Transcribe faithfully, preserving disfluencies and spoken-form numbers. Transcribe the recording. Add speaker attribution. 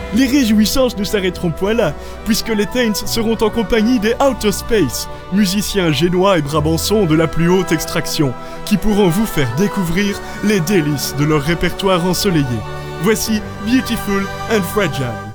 Speaker 1: Les réjouissances ne s'arrêteront point là, puisque les Taints seront en compagnie des Outer Space, musiciens génois et brabançons de la plus haute extraction, qui pourront vous faire découvrir les délices de leur répertoire ensoleillé. Voici Beautiful and Fragile.